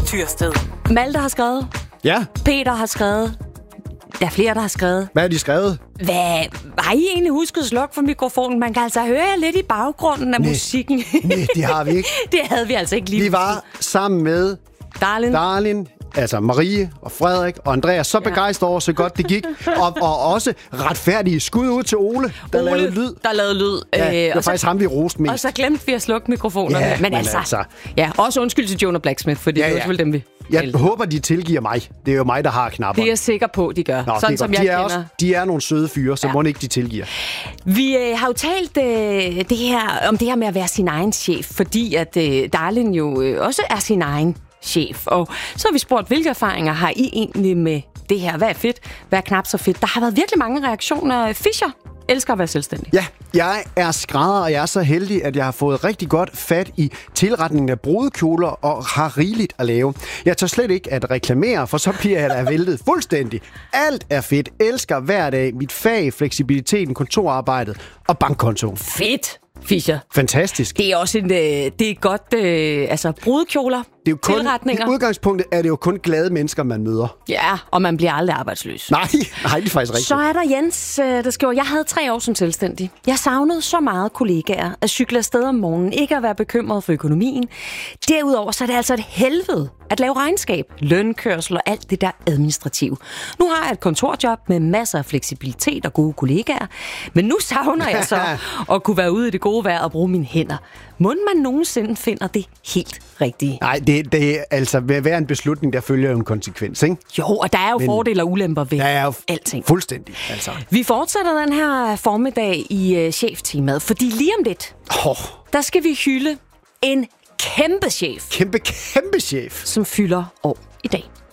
Tyrsted. Malte har skrevet. Ja. Peter har skrevet. Der er flere, der har skrevet. Hvad har de skrevet? Har I egentlig husket at slukke for mikrofonen? Man kan altså høre lidt i baggrunden af musikken. Nej, det har vi ikke. Det havde vi altså ikke lige. Vi var sammen med Darlin, altså Marie og Frederik og Andreas, så begejstret over, så godt det gik. Og også retfærdige skud ud til Ole, der lavede lyd. Ja, det var faktisk ham, vi roste mest. Og så glemte vi at slukke mikrofonerne. Ja, men altså. Ja, også undskyld til Jonah Blacksmith, for det er selvfølgelig dem, vi... Jeg håber, de tilgiver mig. Det er jo mig, der har knapperne. Det er jeg sikker på, de gør. Nå, sådan som jeg kender. De er nogle søde fyre, så må ikke de tilgiver. Vi har jo talt om det her med at være sin egen chef, fordi at Darlin jo også er sin egen chef. Og så har vi spurgt, hvilke erfaringer har I egentlig med det her? Hvad er fedt? Hvad er knap så fedt? Der har været virkelig mange reaktioner. Fischer elsker at være selvstændig. Ja, jeg er skrædder, og jeg er så heldig, at jeg har fået rigtig godt fat i tilretningen af brudekjoler og har rigeligt at lave. Jeg tør slet ikke at reklamere, for så bliver jeg da væltet fuldstændig. Alt er fedt. Elsker hver dag mit fag, fleksibiliteten, kontorarbejdet og bankkontoen. Fedt, Fischer. Fantastisk. Det er også det er godt, brudekjoler, det er jo kun, tilretninger. I udgangspunktet er det jo kun glade mennesker, man møder. Ja, og man bliver aldrig arbejdsløs. Nej, det er faktisk rigtigt. Så er der Jens, der skriver, jeg havde 3 år som selvstændig. Jeg savnede så meget kollegaer, at cykle afsted om morgenen, ikke at være bekymret for økonomien. Derudover så er det altså et helvede at lave regnskab, lønkørsel og alt det der administrative. Nu har jeg et kontorjob med masser af fleksibilitet og gode kollegaer, men nu savner jeg så at kunne være ude i det gode vejr og bruge mine hænder. Må man nogensinde finder det helt rigtige? Nej, det er altså ved at være en beslutning, der følger jo en konsekvens, ikke? Jo, og der er jo fordele og ulemper ved alting. Fuldstændig, altså. Vi fortsætter den her formiddag i cheftemaet, fordi lige om lidt, der skal vi hylde en kæmpe chef. Kæmpe chef. Som fylder år i dag.